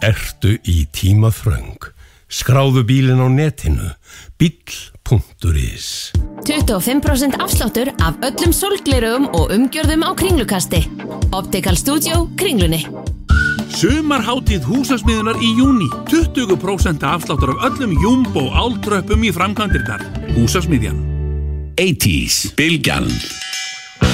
Ertu í tímaþröng? Skráðu bílinn á netinu bíll.is 25% afsláttur af öllum sólglerugum og umgjörðum á Kringlukasti. Optical Studio, Kringlunni. Sumarhátíð húsasmiðunar í júní. 20% afsláttur af öllum Jumbo áltröppum í framkvæmdirnar. Húsasmiðjan. 80s, Bylgjan.